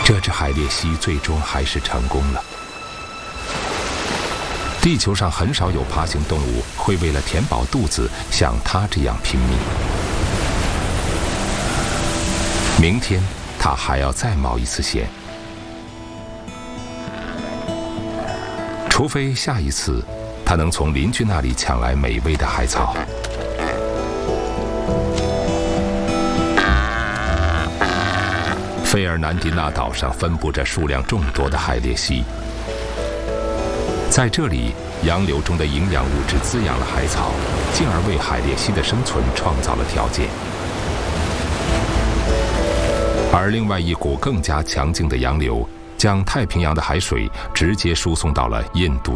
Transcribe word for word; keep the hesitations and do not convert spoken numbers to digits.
这只海鬣蜥最终还是成功了。地球上很少有爬行动物会为了填饱肚子像它这样拼命。明天它还要再冒一次险，除非下一次它能从邻居那里抢来美味的海草。费尔南迪纳岛上分布着数量众多的海鬣蜥，在这里，洋流中的营养物质滋养了海草，进而为海鬣蜥的生存创造了条件。而另外一股更加强劲的洋流，将太平洋的海水直接输送到了印度